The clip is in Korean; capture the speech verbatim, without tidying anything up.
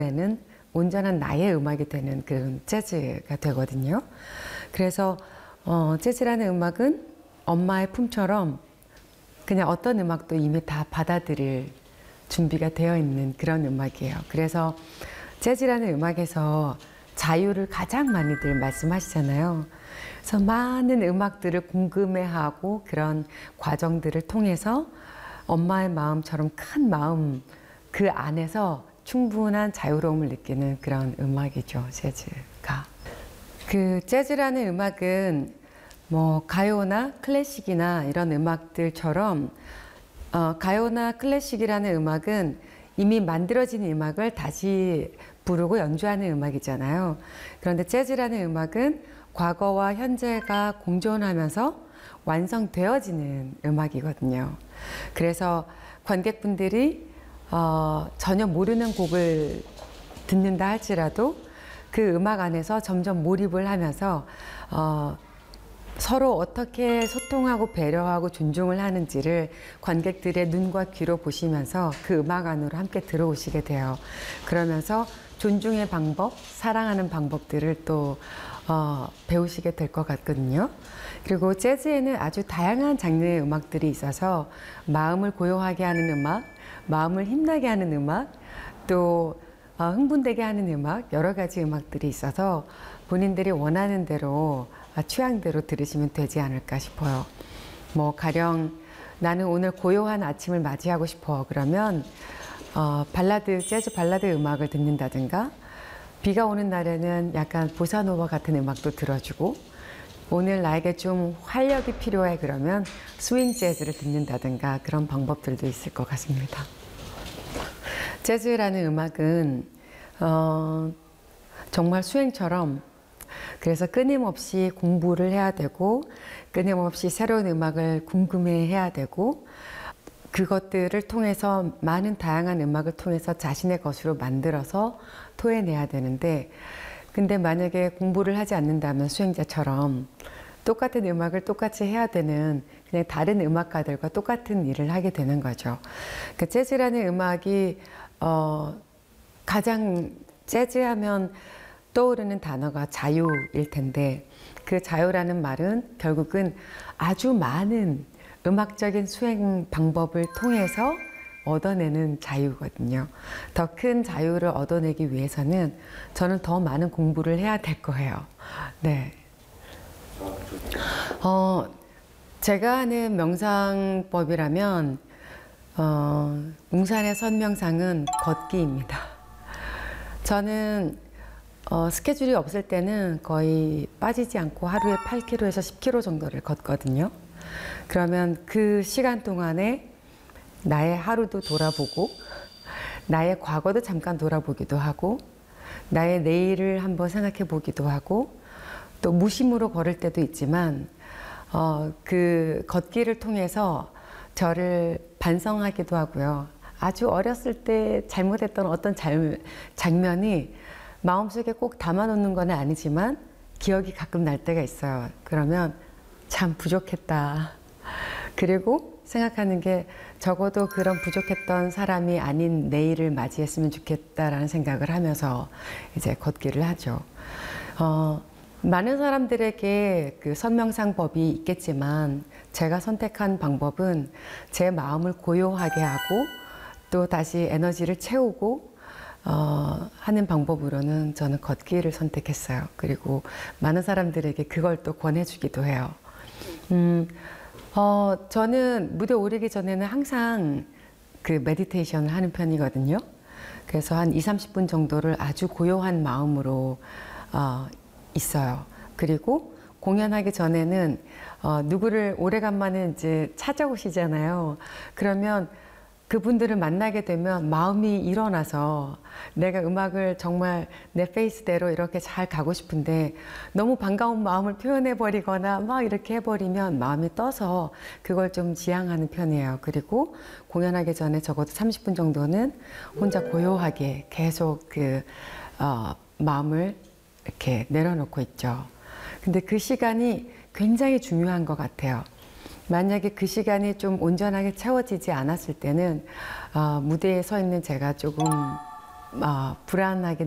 는 온전한 나의 음악이 되는 그런 재즈가 되거든요. 그래서 어, 재즈라는 음악은 엄마의 품처럼 그냥 어떤 음악도 이미 다 받아들일 준비가 되어 있는 그런 음악이에요. 그래서 재즈라는 음악에서 자유를 가장 많이들 말씀하시잖아요. 그래서 많은 음악들을 궁금해하고 그런 과정들을 통해서 엄마의 마음처럼 큰 마음 그 안에서 충분한 자유로움을 느끼는 그런 음악이죠, 재즈가. 그 재즈라는 음악은 뭐 가요나 클래식이나 이런 음악들처럼 어, 가요나 클래식이라는 음악은 이미 만들어진 음악을 다시 부르고 연주하는 음악이잖아요. 그런데 재즈라는 음악은 과거와 현재가 공존하면서 완성되어지는 음악이거든요. 그래서 관객분들이 어, 전혀 모르는 곡을 듣는다 할지라도 그 음악 안에서 점점 몰입을 하면서 어, 서로 어떻게 소통하고 배려하고 존중을 하는지를 관객들의 눈과 귀로 보시면서 그 음악 안으로 함께 들어오시게 돼요. 그러면서 존중의 방법, 사랑하는 방법들을 또 어, 배우시게 될 것 같거든요. 그리고 재즈에는 아주 다양한 장르의 음악들이 있어서 마음을 고요하게 하는 음악, 마음을 힘나게 하는 음악, 또 어, 흥분되게 하는 음악, 여러 가지 음악들이 있어서 본인들이 원하는 대로 취향대로 들으시면 되지 않을까 싶어요. 뭐 가령 나는 오늘 고요한 아침을 맞이하고 싶어 그러면 어, 발라드, 재즈 발라드 음악을 듣는다든가, 비가 오는 날에는 약간 보사노바 같은 음악도 들어주고, 오늘 나에게 좀 활력이 필요해 그러면 스윙 재즈를 듣는다든가 그런 방법들도 있을 것 같습니다. 재즈라는 음악은 어, 정말 수행처럼, 그래서 끊임없이 공부를 해야 되고 끊임없이 새로운 음악을 궁금해해야 되고, 그것들을 통해서 많은 다양한 음악을 통해서 자신의 것으로 만들어서 토해내야 되는데, 근데 만약에 공부를 하지 않는다면 수행자처럼 똑같은 음악을 똑같이 해야 되는 그냥 다른 음악가들과 똑같은 일을 하게 되는 거죠. 그 재즈라는 음악이 어, 가장 재즈하면 떠오르는 단어가 자유일 텐데, 그 자유라는 말은 결국은 아주 많은 음악적인 수행 방법을 통해서 얻어내는 자유거든요. 더 큰 자유를 얻어내기 위해서는 저는 더 많은 공부를 해야 될 거예요. 네. 어, 제가 하는 명상법이라면 어, 웅산의 선명상은 걷기입니다. 저는 어, 스케줄이 없을 때는 거의 빠지지 않고 하루에 팔 킬로미터에서 십 킬로미터 정도를 걷거든요. 그러면 그 시간 동안에 나의 하루도 돌아보고, 나의 과거도 잠깐 돌아보기도 하고, 나의 내일을 한번 생각해 보기도 하고, 또 무심으로 걸을 때도 있지만 어, 그 걷기를 통해서 저를 반성하기도 하고요. 아주 어렸을 때 잘못했던 어떤 잘, 장면이 마음속에 꼭 담아놓는 건 아니지만 기억이 가끔 날 때가 있어요. 그러면 참 부족했다. 그리고 생각하는 게 적어도 그런 부족했던 사람이 아닌 내일을 맞이했으면 좋겠다라는 생각을 하면서 이제 걷기를 하죠. 어, 많은 사람들에게 그 선명상법이 있겠지만 제가 선택한 방법은 제 마음을 고요하게 하고 또 다시 에너지를 채우고 어, 하는 방법으로는 저는 걷기를 선택했어요. 그리고 많은 사람들에게 그걸 또 권해주기도 해요. 음, 어, 저는 무대 오르기 전에는 항상 그 메디테이션을 하는 편이거든요. 그래서 한 이삼십 분 정도를 아주 고요한 마음으로 어, 있어요. 그리고 공연하기 전에는 어, 누구를 오래간만에 이제 찾아오시잖아요. 그러면 그분들을 만나게 되면 마음이 일어나서 내가 음악을 정말 내 페이스대로 이렇게 잘 가고 싶은데 너무 반가운 마음을 표현해 버리거나 막 이렇게 해버리면 마음이 떠서 그걸 좀 지양하는 편이에요. 그리고 공연하기 전에 적어도 삼십 분 정도는 혼자 고요하게 계속 그 어, 마음을 이렇게 내려놓고 있죠. 근데 그 시간이 굉장히 중요한 것 같아요. 만약에 그 시간이 좀 온전하게 채워지지 않았을 때는 어, 무대에 서 있는 제가 조금 어, 불안하게